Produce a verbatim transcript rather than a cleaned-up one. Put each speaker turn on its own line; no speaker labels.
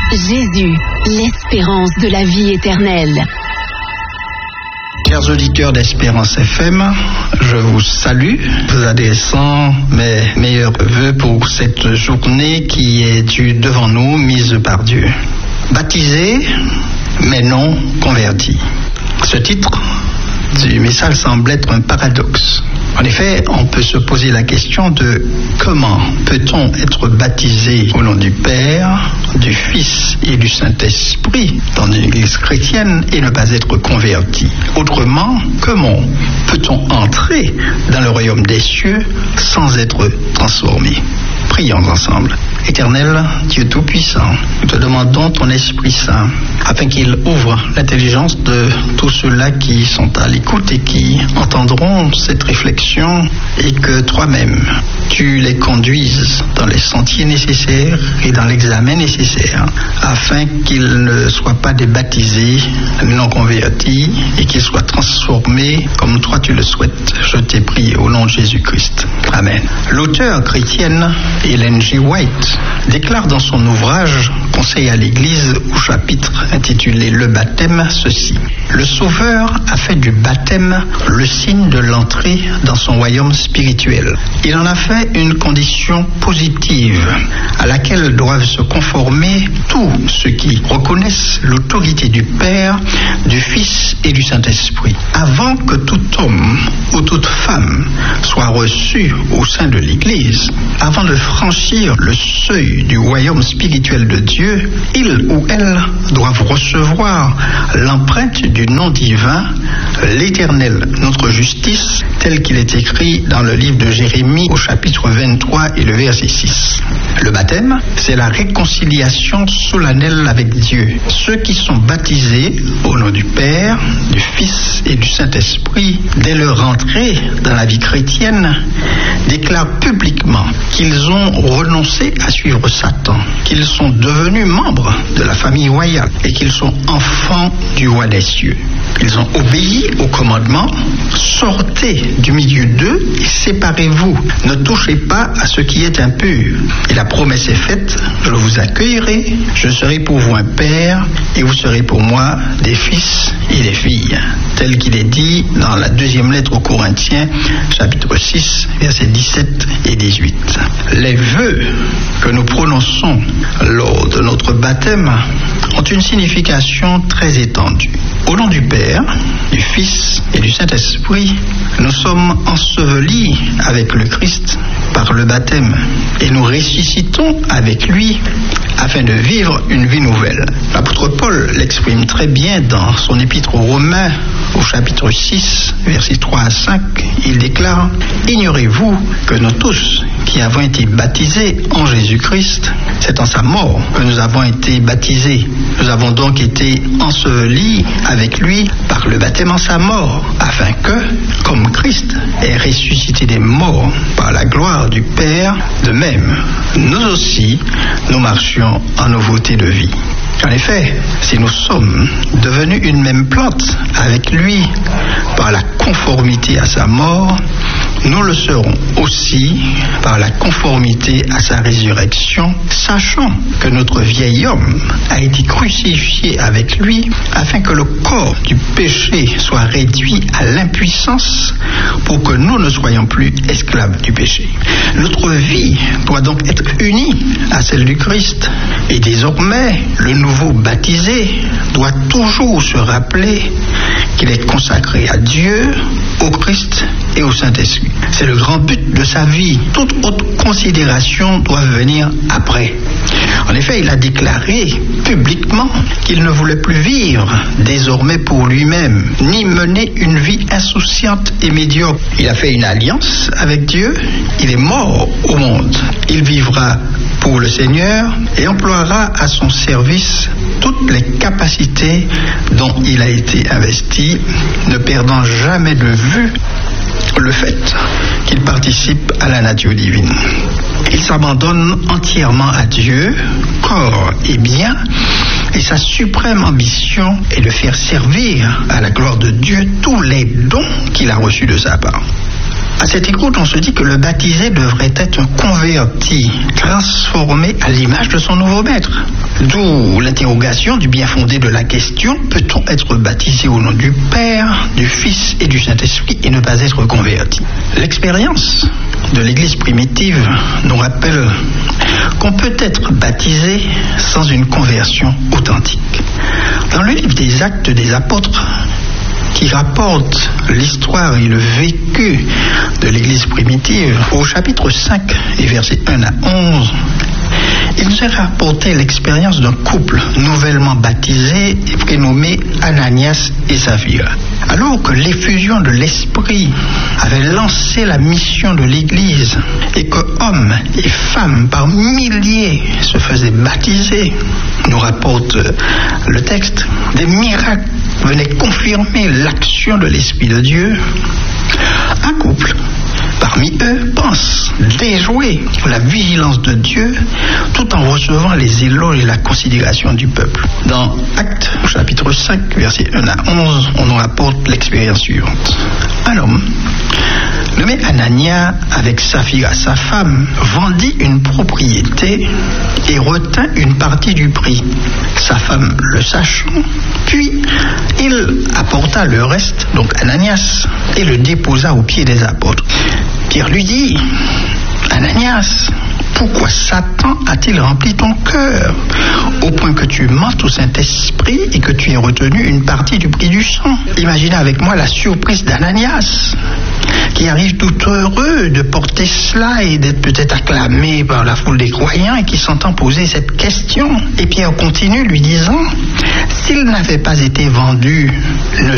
Jésus, l'espérance de la vie éternelle.
Chers auditeurs d'Espérance F M, je vous salue, vous adressant mes meilleurs vœux pour cette journée qui est due devant nous, mise par Dieu. Baptisé, mais non converti. Ce titre du message semble être un paradoxe. En effet, on peut se poser la question de comment peut-on être baptisé au nom du Père, du Fils et du Saint-Esprit dans une église chrétienne et ne pas être converti. Autrement, comment peut-on entrer dans le royaume des cieux sans être transformé? Prions ensemble. Éternel, Dieu Tout-Puissant, nous te demandons ton Esprit Saint afin qu'il ouvre l'intelligence de tous ceux-là qui sont à l'écoute et qui entendront cette réflexion et que toi-même, tu les conduises dans les sentiers nécessaires et dans l'examen nécessaire afin qu'ils ne soient pas des baptisés non convertis et qu'ils soient transformés comme toi tu le souhaites. Je t'ai prié au nom de Jésus-Christ. Amen. L'auteur chrétienne Ellen G. White déclare dans son ouvrage Conseil à l'Église au chapitre intitulé Le baptême ceci: le Sauveur a fait du baptême le signe de l'entrée dans son royaume spirituel. Il en a fait une condition positive à laquelle doivent se conformer tous ceux qui reconnaissent l'autorité du Père, du Fils et du Saint-Esprit. Avant que tout homme ou toute femme soit reçu au sein de l'Église, avant de franchir le seuil du royaume spirituel de Dieu, ils ou elles doivent recevoir l'empreinte du nom divin, l'Éternel, notre justice, tel qu'il est écrit dans le livre de Jérémie au chapitre vingt-trois et le verset six. Le baptême, c'est la réconciliation solennelle avec Dieu. Ceux qui sont baptisés au nom du Père, du Fils et du Saint-Esprit, dès leur entrée dans la vie chrétienne, déclarent publiquement qu'ils ont renoncé à suivre Satan, qu'ils sont devenus membres de la famille royale et qu'ils sont enfants du roi des cieux. Ils ont obéi au commandement: sortez du milieu d'eux et séparez-vous. Ne touchez pas à ce qui est impur. Et la promesse est faite: je vous accueillerai, je serai pour vous un père et vous serez pour moi des fils et des filles. Tel qu'il est dit dans la deuxième lettre aux Corinthiens, chapitre six, versets dix-sept et dix-huit. Les vœux que nous prononçons lors de notre baptême ont une signification très étendue. Au nom du Père, du Fils et du Saint-Esprit, nous sommes ensevelis avec le Christ par le baptême et nous ressuscitons avec lui afin de vivre une vie nouvelle. L'apôtre Paul l'exprime très bien dans son épître aux Romains au chapitre six, versets trois à cinq. Il déclare: ignorez-vous que nous tous qui avons été baptisés en Jésus-Christ, c'est en sa mort que nous avons été baptisés. Nous avons donc été ensevelis avec lui par le baptême en sa mort, afin que, comme Christ est ressuscité des morts par la gloire du Père, de même, nous aussi, nous marchions en nouveauté de vie. En effet, si nous sommes devenus une même plante avec lui par la conformité à sa mort, nous le serons aussi par la conformité à sa résurrection, sachant que notre vieil homme a été crucifié avec lui afin que le corps du péché soit réduit à l'impuissance pour que nous ne soyons plus esclaves du péché. Notre vie doit donc être unie à celle du Christ et désormais le nouveau baptisé doit toujours se rappeler qu'il est consacré à Dieu, au Christ et au Saint-Esprit. C'est le grand but de sa vie. Toute autre considération doit venir après. En effet, il a déclaré publiquement qu'il ne voulait plus vivre désormais pour lui-même, ni mener une vie insouciante et médiocre. Il a fait une alliance avec Dieu. Il est mort au monde. Il vivra pour le Seigneur et emploiera à son service toutes les capacités dont il a été investi, ne perdant jamais de vue le fait qu'il participe à la nature divine. Il s'abandonne entièrement à Dieu, corps et bien, et sa suprême ambition est de faire servir à la gloire de Dieu tous les dons qu'il a reçus de sa part. À cette écoute, on se dit que le baptisé devrait être un converti, transformé à l'image de son nouveau maître. D'où l'interrogation du bien fondé de la question: peut-on être baptisé au nom du Père, du Fils et du Saint-Esprit et ne pas être converti? L'expérience de l'Église primitive nous rappelle qu'on peut être baptisé sans une conversion authentique. Dans le livre des Actes des Apôtres, qui rapporte l'histoire et le vécu de l'Église primitive, au chapitre cinq et versets un à onze, il nous est rapporté l'expérience d'un couple nouvellement baptisé et prénommé Ananias et Saphira. Alors que l'effusion de l'Esprit avait lancé la mission de l'Église et que hommes et femmes par milliers se faisaient baptiser, nous rapporte le texte, des miracles venaient confirmer l'action de l'Esprit de Dieu. Un couple parmi eux pense déjouer la vigilance de Dieu tout en recevant les éloges et la considération du peuple. Dans Actes chapitre cinq, versets un à onze, on nous rapporte l'expérience suivante. Un homme nommé Anania, avec Saphira sa femme, vendit une propriété et retint une partie du prix. Sa femme le sachant, puis il apporta le reste, donc Ananias, et le déposa aux pieds des apôtres. Pierre lui dit: Ananias, pourquoi Satan a-t-il rempli ton cœur au point que tu mentes au Saint-Esprit et que tu aies retenu une partie du prix du sang? Imaginez avec moi la surprise d'Ananias, qui arrive tout heureux de porter cela et d'être peut-être acclamé par la foule des croyants et qui s'entend poser cette question. Et Pierre continue lui disant: s'il n'avait pas été vendu, ne